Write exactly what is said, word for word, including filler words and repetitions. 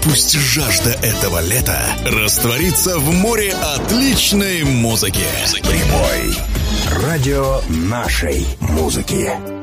Пусть жажда этого лета растворится в море отличной музыки. Прибой. Радио нашей музыки.